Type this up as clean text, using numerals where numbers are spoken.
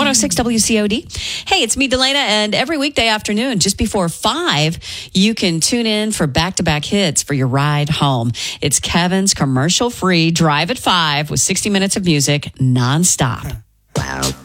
106 WCOD. Hey, it's me, Delana, and every weekday afternoon, just before 5, you can tune in for back-to-back hits for your ride home. It's Kevin's commercial-free Drive at 5 with 60 minutes of music nonstop. Wow.